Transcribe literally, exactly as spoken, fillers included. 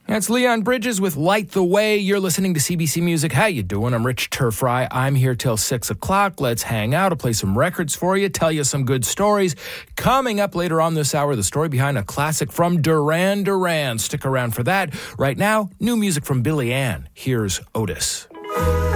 That's Leon Bridges with Light the Way. You're listening to C B C Music. How you doing? I'm Rich Turfry. I'm here till six o'clock. Let's hang out. I'll play some records for you, tell you some good stories. Coming up later on this hour, the story behind a classic from Duran Duran. Stick around for that. Right now, new music from Billy Ann. Here's Otis.